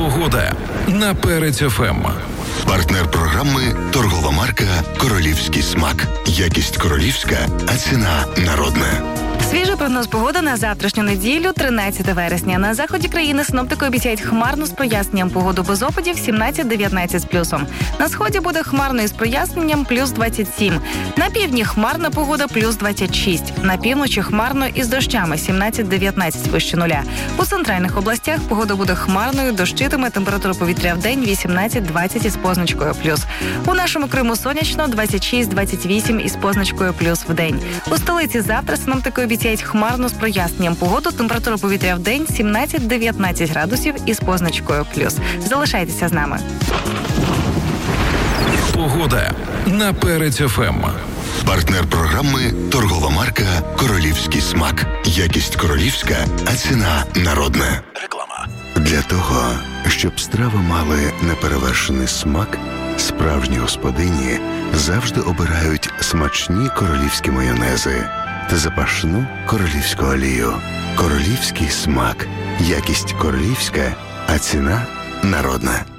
Погода на Перець ФМ. Партнер програми – торгова марка «Королівський смак». Якість королівська, а ціна народна. Свіжий прогноз погоди на завтрашню неділю, 13 вересня. На заході країни синоптики обіцяють хмарно з проясненням, погоду без опадів 17-19 з плюсом. На сході буде хмарно із проясненням плюс 27. На півдні хмарна погода плюс 26. На півночі хмарно із дощами 17-19 вище нуля. У центральних областях погода буде хмарною, дощитиме, температура повітря в день 18-20 із позначкою плюс. У нашому Криму сонячно 26-28 із позначкою плюс в день. У столиці завтра синоптики обіцяють хмарно з проясненням погоду, температура повітря в день 17-19 градусів із позначкою плюс. Залишайтеся з нами. Погода на Перець ФМ. Партнер програми – торгова марка «Королівський смак». Якість королівська, а ціна народна. Реклама. Для того, щоб страви мали неперевершений смак, справжні господині завжди обирають смачні королівські майонези та запашну королівську олію. Королівський смак. Якість королівська, а ціна народна.